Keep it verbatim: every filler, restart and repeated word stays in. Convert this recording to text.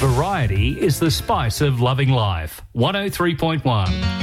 Variety is the spice of loving life. one oh three point one.